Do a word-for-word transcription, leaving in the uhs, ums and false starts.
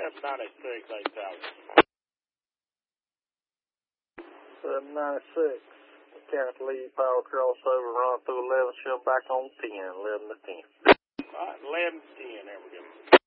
seven ninety-six, eight thousand. seven ninety-six. Mechanic lead power crossover, run through eleven, shell back on ten, eleven to ten. All right, eleven to ten, there we go.